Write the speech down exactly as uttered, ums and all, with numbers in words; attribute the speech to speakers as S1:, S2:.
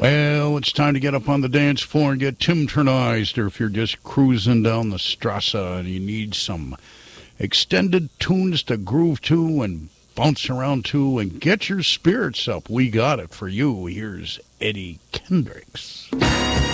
S1: Well, it's time to get up on the dance floor and get Tim-turnized, or if you're just cruising down the Strasse and you need some extended tunes to groove to and bounce around to and get your spirits up, we got it for you. Here's Eddie Kendricks.